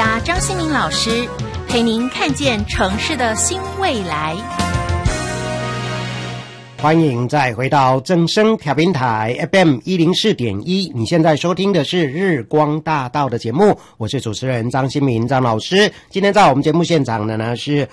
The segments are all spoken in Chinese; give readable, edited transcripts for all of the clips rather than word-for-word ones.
家张新民老师陪您看见城市的新未来。 欢迎再回到正声调频台 FM 104.1，你现在收听的是日光大道的节目，我是主持人张新民张老师。今天在我们节目现场的呢是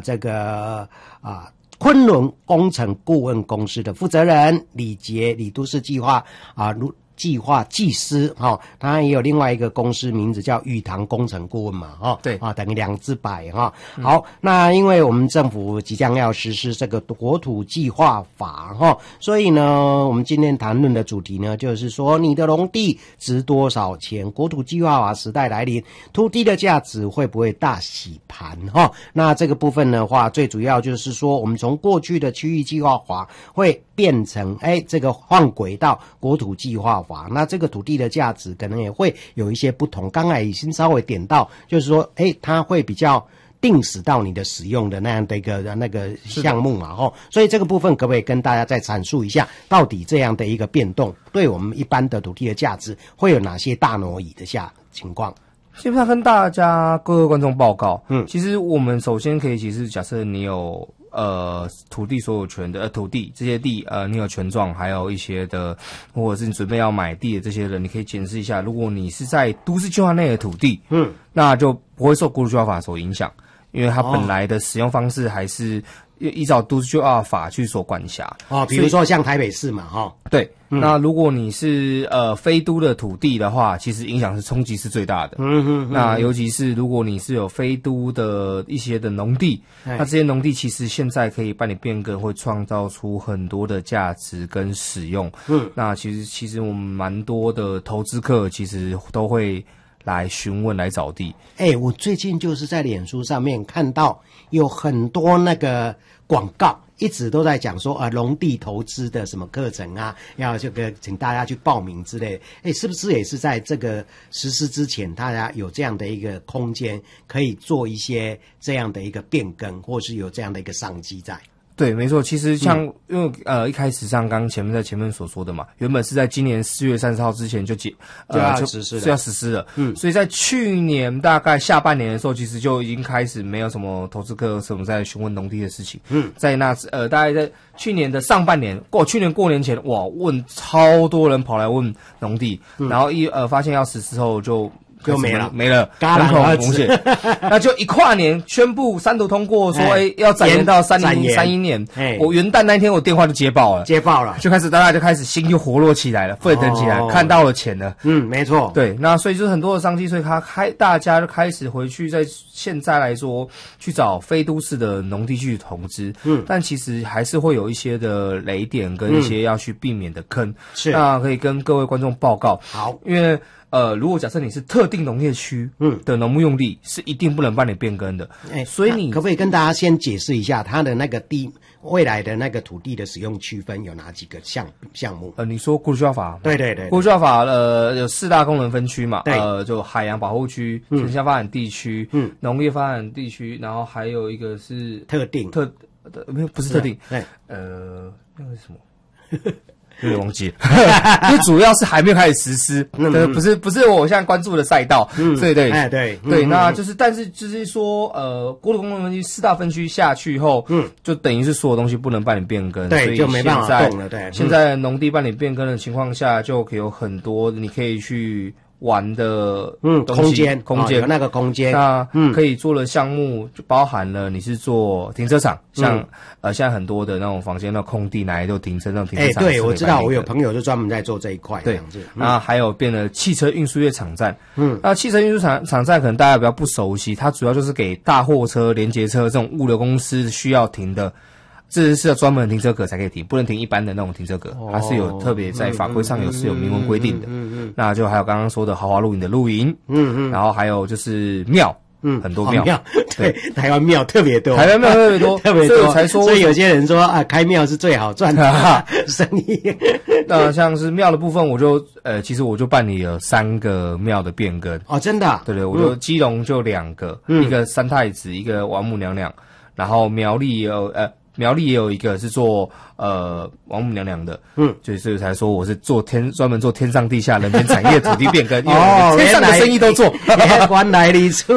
昆仑工程顾问公司的负责人李杰，李都市计划计划技师当然也有另外一个公司名字叫玉堂工程顾问嘛对等于2只百好，那因为我们政府即将要实施这个国土计划法所以呢我们今天谈论的主题呢就是说你的农地值多少钱，国土计划法时代来临，土地的价值会不会大洗盘那这个部分的话最主要就是说我们从过去的区域计划法会变成这个换轨到国土计划法，那这个土地的价值可能也会有一些不同，刚才已经稍微点到就是说它会比较定死到你的使用的那样的一个那个项目嘛所以这个部分可不可以跟大家再阐述一下，到底这样的一个变动对我们一般的土地的价值会有哪些大挪移的情况？ 基本上跟大家各位观众报告，其实我们首先可以其实假设你有土地所有权的土地这些地你有权状，还有一些的或者是你准备要买地的这些人，你可以检视一下，如果你是在都市计划内的土地，那就不会受国土计划法所影响，因为它本来的使用方式还是依照都市计划法去所管辖比如说像台北市嘛对那如果你是非都的土地的话，其实影响是冲击是最大的那尤其是如果你是有非都的一些的农地，那这些农地其实现在可以办理变更，会创造出很多的价值跟使用那其实我们蛮多的投资客其实都会来询问来找地我最近就是在脸书上面看到有很多那个广告一直都在讲说农地投资的什么课程要这个请大家去报名之类是不是也是在这个实施之前大家有这样的一个空间可以做一些这样的一个变更，或是有这样的一个商机在？ 对，没错，其实像因为一开始像刚前面所说的嘛，原本是在今年4月30号之前就要实施了所以在去年大概下半年的时候，其实就已经开始没有什么投资客什么在询问农地的事情在那大概在去年的上半年去年过年前问超多人跑来问农地然后发现要实施后就没了，人口风险。那就一跨年宣布三读通过，说要展延到3031年。我元旦那一天我电话就接爆了，就开始大家就开始心就活络起来了，沸腾起来，看到了钱了。 没错。 对，那所以就是很多的商机，所以大家就开始回去在现在来说去找非都市的农地去投资。但其实还是会有一些的雷点跟一些要去避免的坑。 是。 那可以跟各位观众报告。 好， 因为如果假设你是特定农业区的农牧用地，是一定不能办理变更的。所以你可不可以跟大家先解释一下它的那个未来的那个土地的使用区分有哪几个项目？ 你说国土计划法？ 对， 国土计划法有4大功能分区嘛？ 对， 就海洋保护区、城乡发展地区、农业发展地区，然后还有一个是没有不是特定，那个是什么？有点忘记了，因为主要是还没有开始实施，不是我现在关注的赛道，对，那就是，但是就是说，国土功能分区4大分区下去后，就等于是所有东西不能办理变更， 对，就没办法动了，对。 现在农地办理变更的情况下，就有很多你可以去玩的空间有那个空间， 那可以做的项目就包含了你是做停车场，像现在很多的那种房间那空地拿来做停车那种停车场， 对，我知道，我有朋友就专门在做这一块， 对，那还有变了汽车运输业场站，那汽车运输场站可能大家比较不熟悉，它主要就是给大货车、联结车这种物流公司需要停的。这是要专门的停车格才可以停，不能停一般的那种停车格，它是有特别在法规上有明文规定的。那就还有刚刚说的豪华露营的露营，然后还有就是庙，很多庙， 对，台湾庙特别多， 特别多， 所以有些人说开庙是最好赚的生意。 那像是庙的部分，其实我就办理了3个庙的变更。 真的？ 对，我就基隆就2个，一个三太子，一个王母娘娘，然后苗栗也有一个是做王母娘娘的，所以才说我是专门做天上地下人间产业土地变更，因为天上的生意都做。 原来如此。